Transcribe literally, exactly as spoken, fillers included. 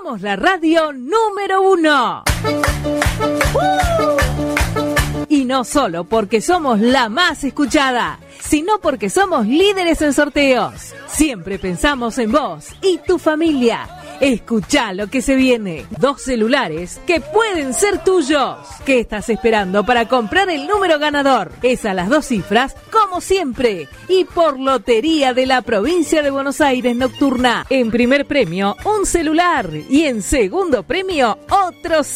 Somos la radio número uno. ¡Uh! Y no solo porque somos la más escuchada, sino porque somos líderes en sorteos. Siempre pensamos en vos y tu familia. Escuchá lo que se viene. Dos celulares que pueden ser tuyos. ¿Qué estás esperando para comprar el número ganador? Es a las dos cifras, como siempre. Y por Lotería de la Provincia de Buenos Aires Nocturna. En primer premio, un celular. Y en segundo premio, otro